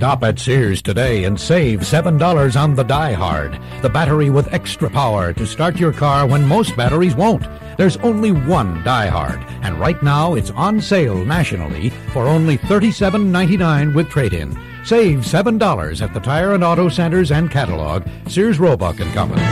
Stop at Sears today and save $7 on the Die Hard, the battery with extra power to start your car when most batteries won't. There's only one Die Hard, and right now it's on sale nationally for only $37.99 with trade-in. Save $7 at the Tire and Auto Centers and catalog, Sears, Roebuck and Company.